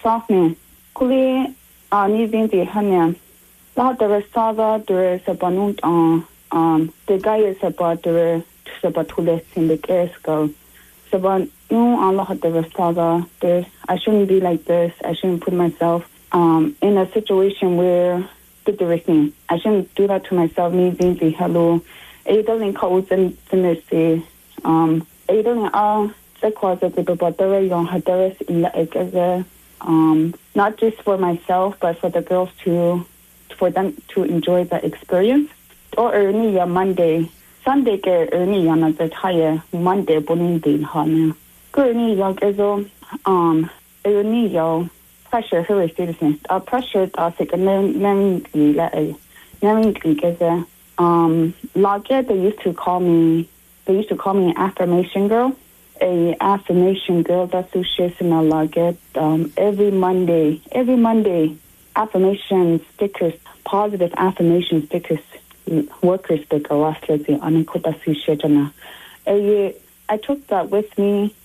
Softman. Kuli needing the Hanya. Lot there is Sava, there is a Banut the guy is about the Sabatulus in the Kersko. Sabat no Allah there is Sava. I shouldn't be like this. I shouldn't put myself in a situation where there is me. I shouldn't do that to myself, needing the hello. Aidan calls in the Aidan the cause of the Babadara young Hadaris not just for myself but for the girls for them to enjoy the experience. Or early Monday, Sunday get early on a higher Monday boning din hana. Gurney young ezo early yo pressure her citizens. Pressure sick and learning is Logger they used to call me an affirmation girl. A affirmation girl that's who shares in a Logger every Monday affirmation stickers, positive affirmation stickers workers sticker last year on I took that with me